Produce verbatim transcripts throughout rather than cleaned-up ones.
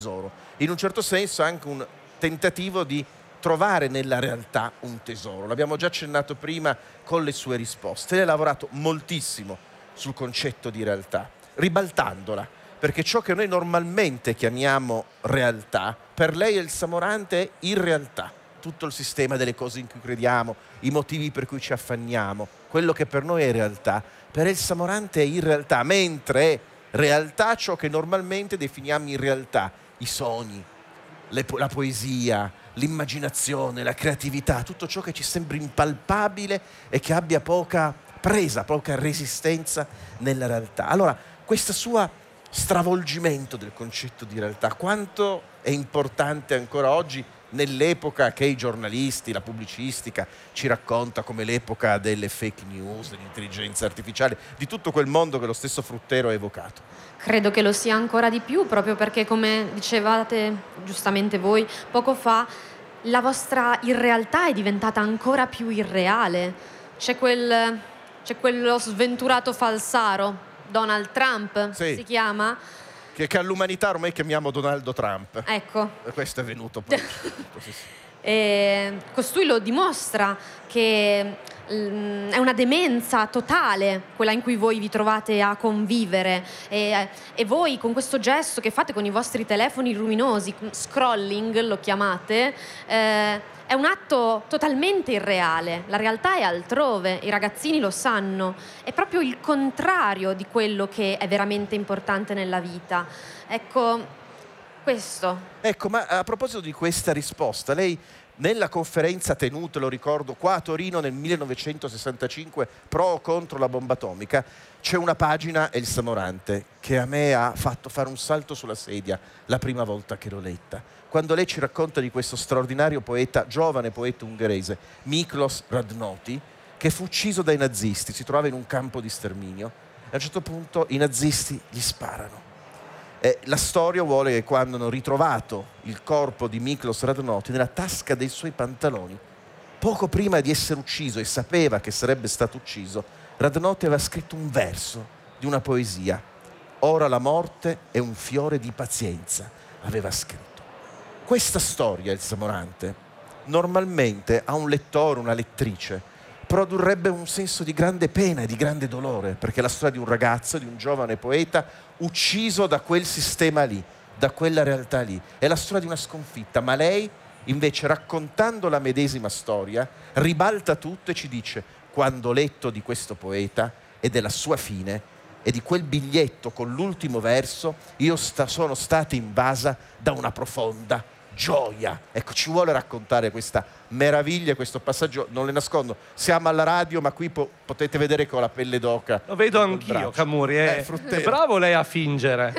tesoro. In un certo senso anche un tentativo di trovare nella realtà un tesoro. L'abbiamo già accennato prima con le sue risposte. Lei ha lavorato moltissimo sul concetto di realtà, ribaltandola, perché ciò che noi normalmente chiamiamo realtà, per lei il Samorante è irrealtà. Tutto il sistema delle cose in cui crediamo, i motivi per cui ci affanniamo, quello che per noi è realtà, per il Samorante è irrealtà, mentre è realtà ciò che normalmente definiamo irrealtà, i sogni, le po- la poesia, l'immaginazione, la creatività, tutto ciò che ci sembra impalpabile e che abbia poca presa, poca resistenza nella realtà. Allora, questo suo stravolgimento del concetto di realtà, quanto è importante ancora oggi nell'epoca che i giornalisti, la pubblicistica ci racconta come l'epoca delle fake news, dell'intelligenza artificiale, di tutto quel mondo che lo stesso Fruttero ha evocato. Credo che lo sia ancora di più, proprio perché, come dicevate giustamente voi poco fa, la vostra irrealtà è diventata ancora più irreale. C'è quel, c'è quello sventurato falsaro, Donald Trump, Sì. si chiama? Che, che all'umanità ormai chiamiamo Donaldo Trump. Ecco. E questo è venuto poi. Sì, sì. E costui lo dimostra che mm, è una demenza totale quella in cui voi vi trovate a convivere, e, e voi con questo gesto che fate con i vostri telefoni luminosi, scrolling lo chiamate, eh, è un atto totalmente irreale. La realtà è altrove, i ragazzini lo sanno, è proprio il contrario di quello che è veramente importante nella vita. Ecco, questo. Ecco, ma a proposito di questa risposta, lei nella conferenza tenuta, lo ricordo, qua a Torino nel millenovecentosessantacinque, pro o contro la bomba atomica, c'è una pagina, è il Samorante, che a me ha fatto fare un salto sulla sedia la prima volta che l'ho letta. Quando lei ci racconta di questo straordinario poeta, giovane poeta ungherese, Miklos Radnóti, che fu ucciso dai nazisti, si trovava in un campo di sterminio, e a un certo punto i nazisti gli sparano. Eh, la storia vuole che quando hanno ritrovato il corpo di Miklos Radnóti nella tasca dei suoi pantaloni, poco prima di essere ucciso, e sapeva che sarebbe stato ucciso, Radnóti aveva scritto un verso di una poesia. Ora la morte è un fiore di pazienza, aveva scritto. Questa storia, il Samorante, normalmente a un lettore, una lettrice, produrrebbe un senso di grande pena e di grande dolore, perché è la storia di un ragazzo, di un giovane poeta ucciso da quel sistema lì, da quella realtà lì. È la storia di una sconfitta, ma lei invece, raccontando la medesima storia, ribalta tutto e ci dice: quando ho letto di questo poeta e della sua fine e di quel biglietto con l'ultimo verso, io sta, sono stata invasa da una profonda gioia. Ecco, ci vuole raccontare questa meraviglia, questo passaggio. Non le nascondo, siamo alla radio, ma qui po- potete vedere che ho la pelle d'oca. Lo vedo anch'io, Camurri, eh. Eh, È bravo lei a fingere.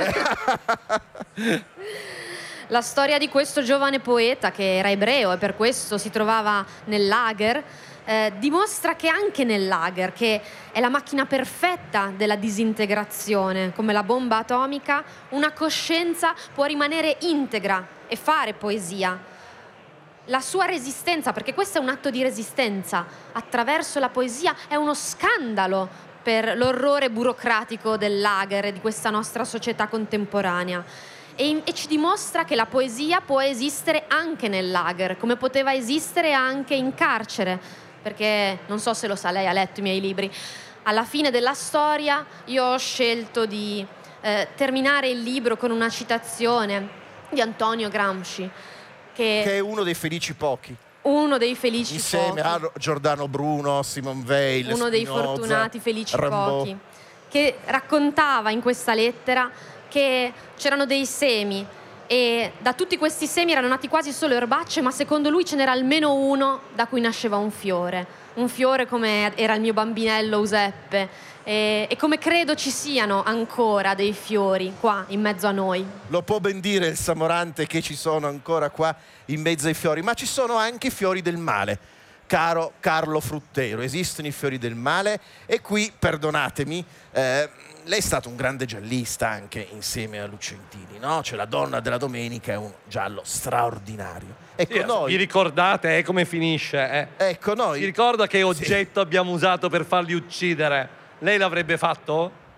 La storia di questo giovane poeta, che era ebreo e per questo si trovava nel lager, eh, dimostra che anche nel lager, che è la macchina perfetta della disintegrazione, come la bomba atomica, una coscienza può rimanere integra e fare poesia. La sua resistenza, perché questo è un atto di resistenza, attraverso la poesia, è uno scandalo per l'orrore burocratico del lager e di questa nostra società contemporanea. E, e ci dimostra che la poesia può esistere anche nel lager, come poteva esistere anche in carcere, perché non so se lo sa, lei ha letto i miei libri. Alla fine della storia io ho scelto di eh, terminare il libro con una citazione di Antonio Gramsci, che, che è uno dei felici pochi, uno dei felici insieme pochi, a Giordano Bruno, Simone Weil, uno dei Spinoza, fortunati felici Rimbaud. pochi, che raccontava in questa lettera che c'erano dei semi e da tutti questi semi erano nati quasi solo erbacce, ma secondo lui ce n'era almeno uno da cui nasceva un fiore, un fiore come era il mio bambinello Giuseppe, e, e come credo ci siano ancora dei fiori qua in mezzo a noi. Lo può ben dire il Samorante che ci sono ancora qua in mezzo ai fiori, ma ci sono anche i fiori del male, caro Carlo Fruttero. Esistono i fiori del male e qui, perdonatemi, eh, lei è stato un grande giallista anche insieme a Lucentini, no? Cioè La donna della domenica è un giallo straordinario. Ecco, Sì, noi, vi ricordate eh, come finisce? Eh? ecco noi, Si ricorda che oggetto abbiamo usato per farli uccidere? Lei l'avrebbe fatto?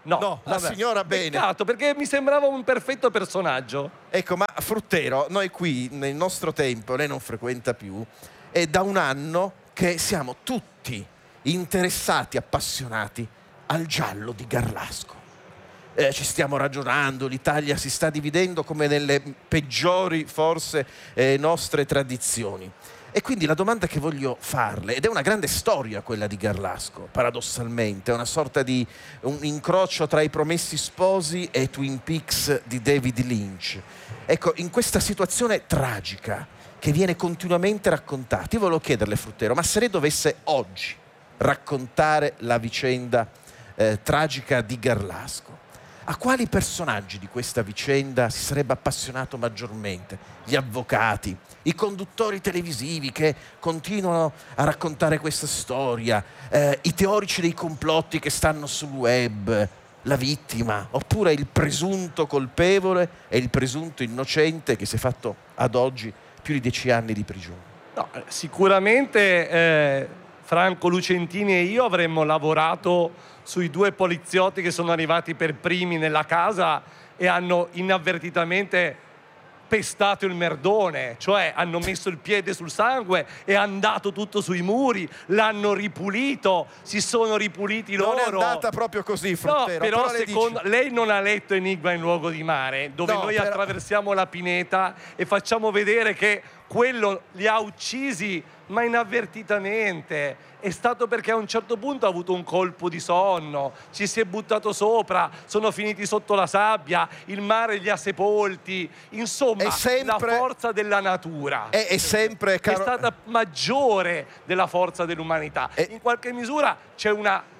No, no la vabbè. signora Bene. Peccato, perché mi sembrava un perfetto personaggio. Ecco, ma Fruttero, noi qui nel nostro tempo, lei non frequenta più, è da un anno che siamo tutti interessati, appassionati al giallo di Garlasco. Eh, ci stiamo ragionando, l'Italia si sta dividendo come nelle peggiori, forse, eh, nostre tradizioni. E quindi la domanda che voglio farle, ed è una grande storia quella di Garlasco, paradossalmente, è una sorta di un incrocio tra I Promessi Sposi e Twin Peaks di David Lynch. Ecco, in questa situazione tragica che viene continuamente raccontata, io volevo chiederle, Fruttero, ma se lei dovesse oggi raccontare la vicenda eh, tragica di Garlasco, a quali personaggi di questa vicenda si sarebbe appassionato maggiormente? Gli avvocati, i conduttori televisivi che continuano a raccontare questa storia, eh, i teorici dei complotti che stanno sul web, la vittima, oppure il presunto colpevole e il presunto innocente che si è fatto ad oggi più di dieci anni di prigione? No, sicuramente eh, Franco Lucentini e io avremmo lavorato sui due poliziotti che sono arrivati per primi nella casa e hanno inavvertitamente pestato il merdone, cioè hanno messo il piede sul sangue, è andato tutto sui muri, l'hanno ripulito, si sono ripuliti loro. Non è andata proprio così, Fruttero. No, però, però lei, secondo... dice... lei non ha letto Enigma in luogo di mare, dove no, noi però... attraversiamo la pineta e facciamo vedere che quello li ha uccisi ma inavvertitamente. È stato perché a un certo punto ha avuto un colpo di sonno, ci si è buttato sopra, sono finiti sotto la sabbia, il mare li ha sepolti. Insomma, è sempre... la forza della natura è, è sempre caro... è stata maggiore della forza dell'umanità. È... In qualche misura c'è una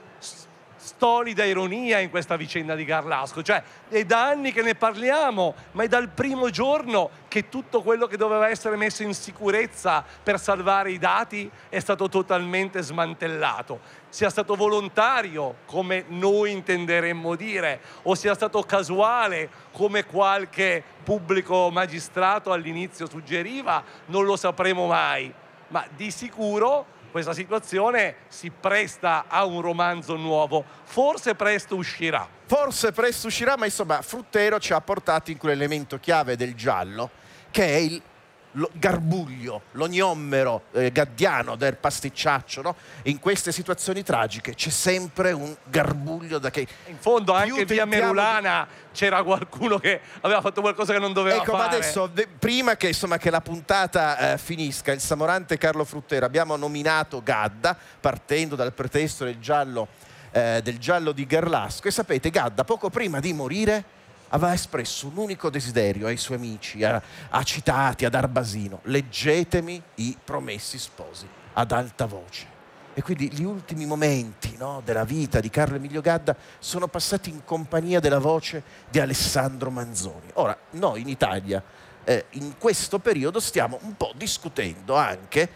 stolida ironia in questa vicenda di Garlasco, cioè è da anni che ne parliamo, ma è dal primo giorno che tutto quello che doveva essere messo in sicurezza per salvare i dati è stato totalmente smantellato, sia stato volontario come noi intenderemmo dire, o sia stato casuale come qualche pubblico magistrato all'inizio suggeriva, non lo sapremo mai, ma di sicuro questa situazione si presta a un romanzo nuovo, forse presto uscirà. Forse presto uscirà, ma insomma Fruttero ci ha portato in quell'elemento chiave del giallo, che è il lo garbuglio, l'ognommero eh, gaddiano del pasticciaccio, no? In queste situazioni tragiche c'è sempre un garbuglio da che... In fondo anche via tentiamo Merulana di... c'era qualcuno che aveva fatto qualcosa che non doveva ecco, fare. Ma adesso, de, prima che, insomma, che la puntata eh, finisca, il Samorante Carlo Fruttero, abbiamo nominato Gadda, partendo dal pretesto del giallo, eh, del giallo di Garlasco, e sapete, Gadda poco prima di morire aveva espresso un unico desiderio ai suoi amici, a, a Citati, ad Arbasino: leggetemi I Promessi Sposi ad alta voce. E quindi gli ultimi momenti, no, della vita di Carlo Emilio Gadda sono passati in compagnia della voce di Alessandro Manzoni. Ora, noi in Italia eh, in questo periodo stiamo un po' discutendo anche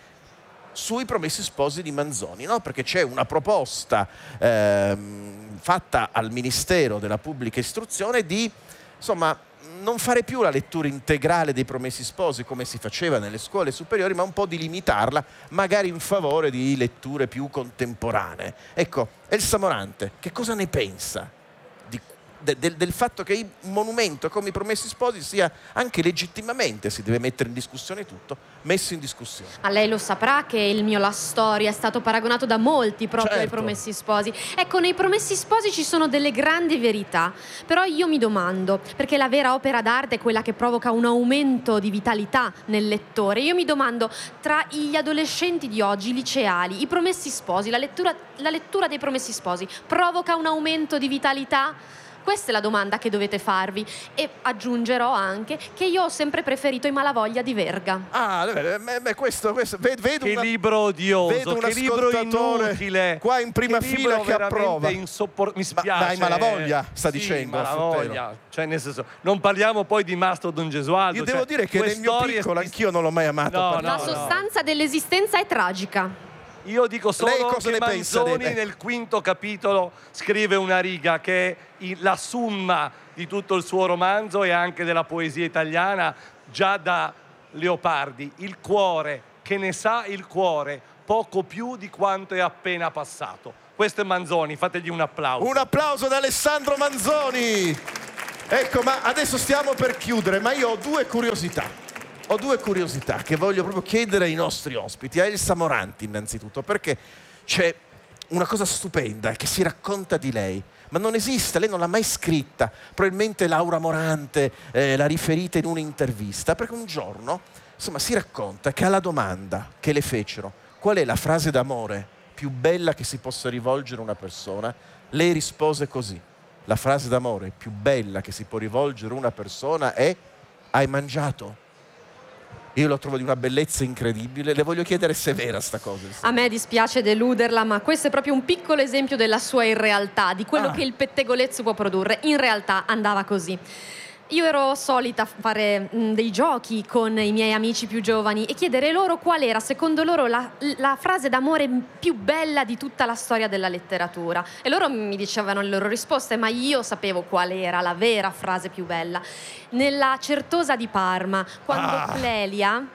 sui Promessi Sposi di Manzoni, no? Perché c'è una proposta ehm, fatta al Ministero della Pubblica Istruzione di, insomma, non fare più la lettura integrale dei Promessi Sposi come si faceva nelle scuole superiori, ma un po' di limitarla, magari in favore di letture più contemporanee. Ecco, El Samorante, che cosa ne pensa di, de, del, del fatto che un monumento come i Promessi Sposi sia anche legittimamente, si deve mettere in discussione tutto, messo in discussione? A lei lo saprà che il mio La Storia è stato paragonato da molti proprio certo. ai Promessi Sposi. Ecco, nei Promessi Sposi ci sono delle grandi verità, però io mi domando, perché la vera opera d'arte è quella che provoca un aumento di vitalità nel lettore, io mi domando, tra gli adolescenti di oggi, i liceali, i Promessi Sposi, la lettura, la lettura dei Promessi Sposi provoca un aumento di vitalità? Questa è la domanda che dovete farvi, e aggiungerò anche che io ho sempre preferito I Malavoglia di Verga. Ah, beh, beh, questo, questo vedo che una, libro odioso, vedo un che libro inutile, qua in prima che fila che approva. Insoppor- mi spiace. Ma, dai, Malavoglia sta sì, dicendo. Malavoglia, cioè nel senso, non parliamo poi di Mastro Don Gesualdo. Io cioè, devo dire che nel mio piccolo sp- anch'io non l'ho mai amato. No, per no, La niente. sostanza dell'esistenza è tragica. Io dico solo Lei cosa che ne pensa Manzoni di- nel quinto capitolo scrive una riga che è il- la summa di tutto il suo romanzo e anche della poesia italiana, già da Leopardi: il cuore che ne sa il cuore poco più di quanto è appena passato. questo è Manzoni, fategli un applauso. Un applauso da Alessandro Manzoni. Ecco, ma adesso stiamo per chiudere, ma io ho due curiosità. Ho due curiosità che voglio proprio chiedere ai nostri ospiti, a Elsa Moranti innanzitutto, perché c'è una cosa stupenda che si racconta di lei, ma non esiste, lei non l'ha mai scritta, probabilmente Laura Morante eh, l'ha riferita in un'intervista, perché un giorno, insomma, si racconta che alla domanda che le fecero qual è la frase d'amore più bella che si possa rivolgere a una persona, lei rispose così: la frase d'amore più bella che si può rivolgere a una persona è hai mangiato? Io lo trovo di una bellezza incredibile, le voglio chiedere se è vera sta cosa. A me dispiace deluderla, ma questo è proprio un piccolo esempio della sua irrealtà, di quello Ah. che il pettegolezzo può produrre. In realtà andava così. Io ero solita fare mh, dei giochi con i miei amici più giovani e chiedere loro qual era, secondo loro, la, la frase d'amore più bella di tutta la storia della letteratura. E loro mi dicevano le loro risposte, ma io sapevo qual era la vera frase più bella. Nella Certosa di Parma, quando Ah. Clelia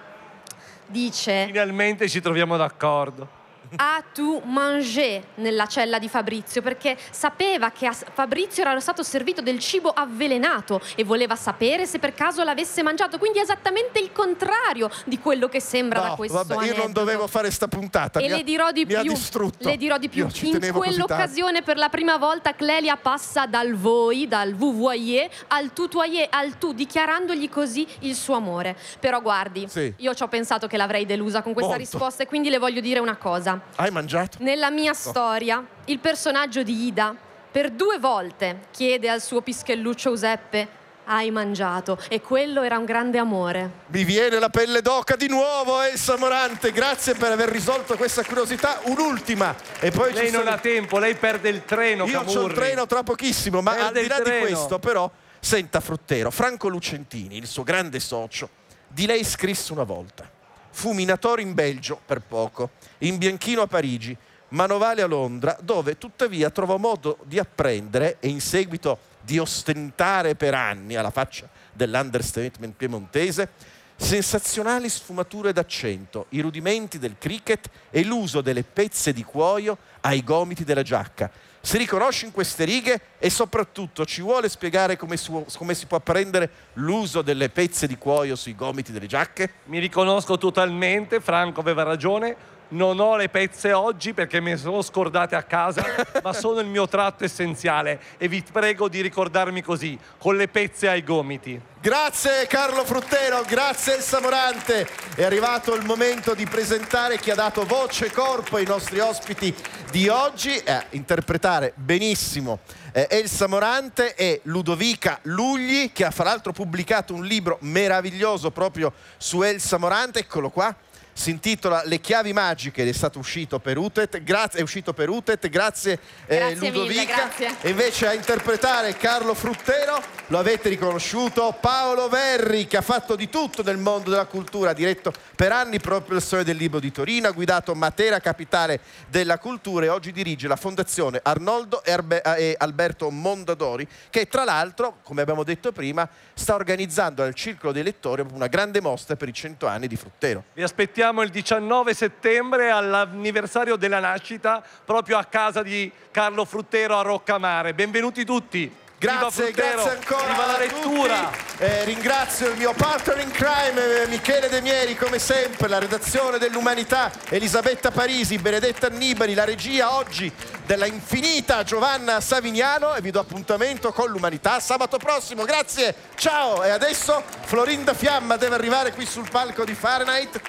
dice Finalmente ci troviamo d'accordo. "a tu manger" nella cella di Fabrizio, perché sapeva che a Fabrizio era stato servito del cibo avvelenato e voleva sapere se per caso l'avesse mangiato, quindi è esattamente il contrario di quello che sembra da No, questo vabbè, io aneddoto. non dovevo fare sta puntata. E mi le ha- dirò di mi ha più, distrutto. le dirò di più. Io ci In tenevo così tanto. quell'occasione per la prima volta Clelia passa dal voi, dal vous voyez, al tutoyer, al tu, dichiarandogli così il suo amore. Però guardi, Sì. io ci ho pensato che l'avrei delusa con questa Molto. risposta e quindi le voglio dire una cosa. Hai mangiato? Nella mia storia, il personaggio di Ida per due volte chiede al suo pischelluccio Giuseppe: hai mangiato? E quello era un grande amore. Mi viene la pelle d'oca di nuovo, Elsa Morante. Grazie per aver risolto questa curiosità. Un'ultima. E poi Lei ci non sono- ha tempo, lei perde il treno, Io Camurri. c'ho il treno tra pochissimo, ma Perde al di il là di treno. questo, però, senta Fruttero, Franco Lucentini, il suo grande socio, di lei scrisse una volta: fu minatore in Belgio per poco, in bianchino a Parigi, manovale a Londra, dove tuttavia trovò modo di apprendere e in seguito di ostentare per anni, alla faccia dell'understatement piemontese, sensazionali sfumature d'accento, i rudimenti del cricket e l'uso delle pezze di cuoio ai gomiti della giacca. Si riconosce in queste righe e soprattutto ci vuole spiegare come, su- come si può apprendere l'uso delle pezze di cuoio sui gomiti delle giacche? Mi riconosco totalmente, Franco aveva ragione. Non ho le pezze oggi perché me ne sono scordate a casa, ma sono il mio tratto essenziale e vi prego di ricordarmi così, con le pezze ai gomiti. Grazie Carlo Fruttero, grazie Elsa Morante. È arrivato il momento di presentare chi ha dato voce e corpo ai nostri ospiti di oggi, eh, interpretare benissimo eh, Elsa Morante e Ludovica Lugli, che ha fra l'altro pubblicato un libro meraviglioso proprio su Elsa Morante. Eccolo qua. Si intitola Le chiavi magiche ed è stato uscito per Utet. Grazie, è uscito per Utet. Grazie, eh, Grazie mille, Ludovica. grazie. E invece a interpretare Carlo Fruttero lo avete riconosciuto, Paolo Verri, che ha fatto di tutto nel mondo della cultura, ha diretto per anni proprio il Sole del Libro di Torino, ha guidato Matera, capitale della cultura, e oggi dirige la Fondazione Arnoldo e, Arbe- e Alberto Mondadori, che tra l'altro, come abbiamo detto prima, sta organizzando al Circolo dei Lettori una grande mostra per i cento anni di Fruttero. Vi aspettiamo il diciannove settembre all'anniversario della nascita proprio a casa di Carlo Fruttero a Roccamare. Benvenuti tutti. Viva Grazie, Fruttero, grazie ancora viva la a lettura. tutti. Eh, ringrazio il mio partner in crime, eh, Michele De Mieri, come sempre, la redazione dell'Umanità, Elisabetta Parisi, Benedetta Annibali, la regia oggi della infinita Giovanna Savignano, e vi do appuntamento con l'Umanità sabato prossimo. Grazie, ciao! E adesso Florinda Fiamma deve arrivare qui sul palco di Fahrenheit.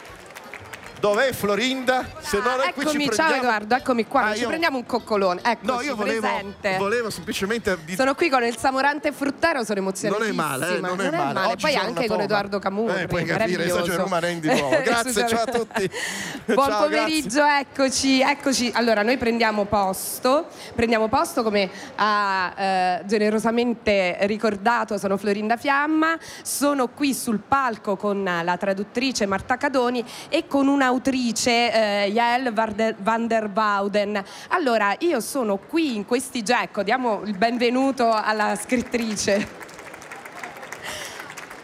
Dov'è Florinda? Se no noi qui ci Eccomi, ciao prendiamo... Edoardo, eccomi qua, Ah, ci io- prendiamo un coccolone. Eccoci, No, io volevo, presente. volevo semplicemente... di- Sono qui con il Samorante Fruttero, sono Non emozionatissima. è male, eh, non è male. Oggi Poi sono anche una con toma. Edoardo Camurri, Eh, puoi capire, meraviglioso. esagero Marendi di nuovo. Grazie, ciao a tutti. Buon Ciao, pomeriggio, eccoci, eccoci. Allora, noi prendiamo posto, prendiamo posto come ha eh, generosamente ricordato, sono Florinda Fiamma, sono qui sul palco con la traduttrice Marta Cadoni e con un'autrice eh, Yael Varde- van der Wouden. Allora, io sono qui in questi gecko, diamo il benvenuto alla scrittrice.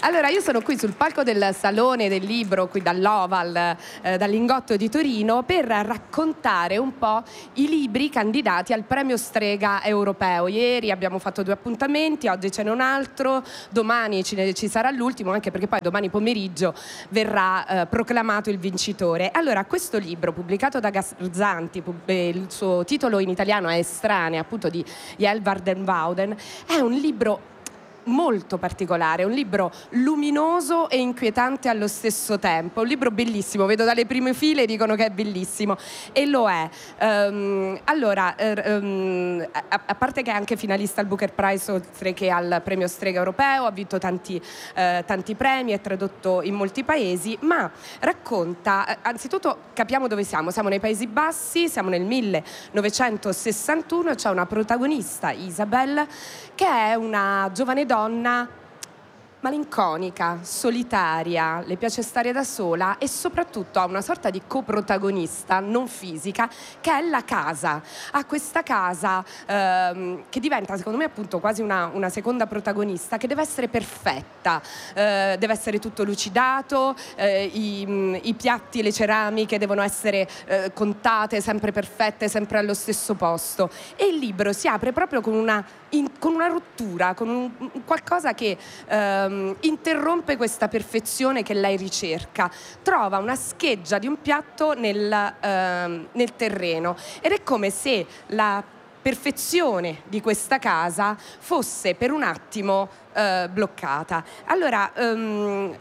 Allora, io sono qui sul palco del Salone del Libro, qui dall'Oval, eh, dal Lingotto di Torino, per raccontare un po' i libri candidati al premio Strega europeo. Ieri abbiamo fatto due appuntamenti, oggi ce n'è un altro, domani ci, ne, ci sarà l'ultimo, anche perché poi domani pomeriggio verrà eh, proclamato il vincitore. Allora, questo libro, pubblicato da Garzanti, pub- eh, il suo titolo in italiano è Estranea, appunto di Yael Varden-Wouden, è un libro molto particolare, un libro luminoso e inquietante allo stesso tempo, un libro bellissimo, vedo dalle prime file dicono che è bellissimo e lo è. Um, allora, um, a, a parte che è anche finalista al Booker Prize oltre che al premio Strega europeo, ha vinto tanti, uh, tanti premi, è tradotto in molti paesi, ma racconta, anzitutto capiamo dove siamo, siamo nei Paesi Bassi, siamo nel millenovecentosessantuno, c'è una protagonista, Isabel, che è una giovane donna malinconica, solitaria, le piace stare da sola e soprattutto ha una sorta di coprotagonista non fisica che è la casa. Ha questa casa ehm, che diventa secondo me appunto quasi una, una seconda protagonista, che deve essere perfetta, eh, deve essere tutto lucidato, eh, i, i piatti e le ceramiche devono essere eh, contate, sempre perfette, sempre allo stesso posto. E il libro si apre proprio con una, in, con una rottura, con un, qualcosa che ehm, interrompe questa perfezione che lei ricerca. Trova una scheggia di un piatto nel, ehm, nel terreno ed è come se la perfezione di questa casa fosse per un attimo eh, bloccata. Allora, ehm,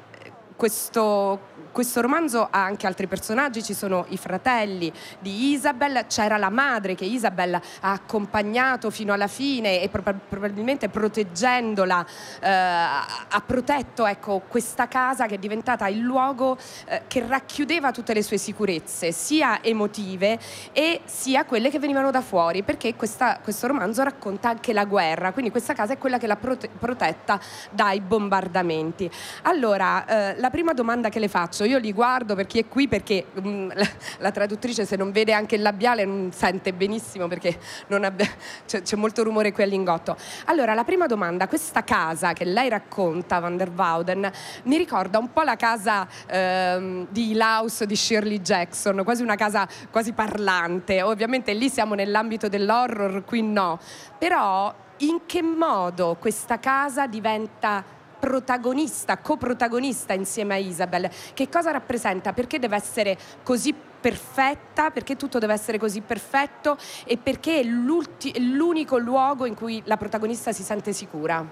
questo Questo romanzo ha anche altri personaggi, ci sono i fratelli di Isabel, c'era la madre che Isabel ha accompagnato fino alla fine e prob- probabilmente proteggendola eh, ha protetto, ecco, questa casa che è diventata il luogo eh, che racchiudeva tutte le sue sicurezze, sia emotive e sia quelle che venivano da fuori, perché questa, questo romanzo racconta anche la guerra, quindi questa casa è quella che l'ha prote- protetta dai bombardamenti. Allora, eh, la prima domanda che le faccio, io li guardo per chi è qui perché mh, la, la traduttrice se non vede anche il labiale non sente benissimo perché non abbia, c'è, c'è molto rumore qui al Lingotto. Allora, la prima domanda, questa casa che lei racconta, Van der Wouden, mi ricorda un po' la casa ehm, di Hill House di Shirley Jackson, quasi una casa quasi parlante. Ovviamente lì siamo nell'ambito dell'horror, qui no. Però in che modo questa casa diventa protagonista, coprotagonista insieme a Isabel? Che cosa rappresenta? Perché deve essere così perfetta? Perché tutto deve essere così perfetto? E perché è l'unico luogo in cui la protagonista si sente sicura?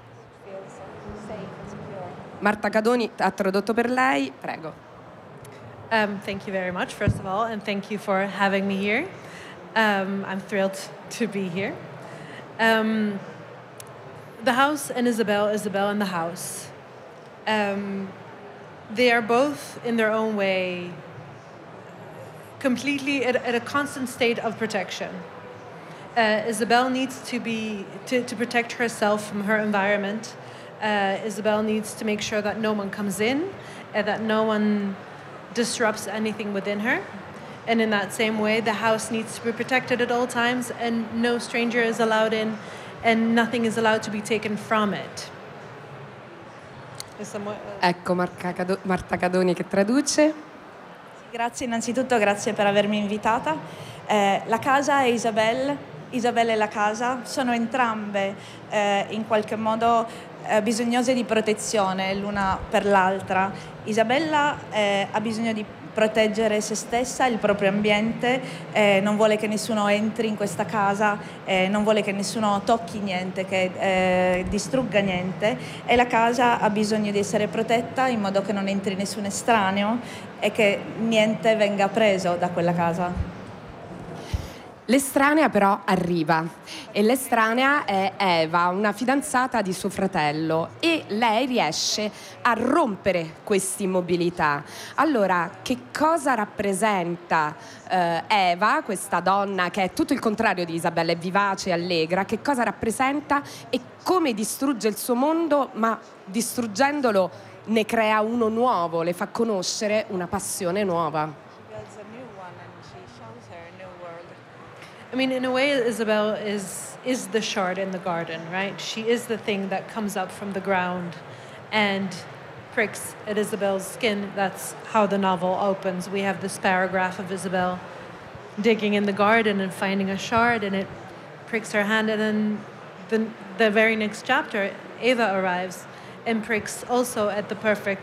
Marta Cadoni ha tradotto per lei, prego. Um, thank you very much, first of all, and thank you for having me here. Um, I'm thrilled to be here. Um, The house and Isabel, Isabel and the house. Um, they are both, in their own way, completely at, at a constant state of protection. Uh, Isabel needs to be to, to protect herself from her environment. Uh, Isabel needs to make sure that no one comes in, and that no one disrupts anything within her. And in that same way, the house needs to be protected at all times, and no stranger is allowed in, and nothing is allowed to be taken from it. Ecco Marca Cado- Marta Cadoni che traduce. Grazie innanzitutto, grazie per avermi invitata. Eh, la casa e Isabel, Isabel e la casa, sono entrambe eh, in qualche modo eh, bisognose di protezione l'una per l'altra. Isabella eh, ha bisogno di proteggere se stessa, il proprio ambiente, eh, non vuole che nessuno entri in questa casa, eh, non vuole che nessuno tocchi niente, che eh, distrugga niente, e la casa ha bisogno di essere protetta in modo che non entri nessun estraneo e che niente venga preso da quella casa. L'estranea però arriva e l'estranea è Eva, una fidanzata di suo fratello, e lei riesce a rompere questa immobilità. Allora, che cosa rappresenta eh, Eva, questa donna che è tutto il contrario di Isabella, è vivace e allegra? Che cosa rappresenta e come distrugge il suo mondo, ma distruggendolo ne crea uno nuovo, le fa conoscere una passione nuova. I mean, in a way, Isabel is is the shard in the garden, right? She is the thing that comes up from the ground and pricks at Isabel's skin. That's how the novel opens. We have this paragraph of Isabel digging in the garden and finding a shard, and it pricks her hand, and then the, the very next chapter, Eva arrives and pricks also at the perfect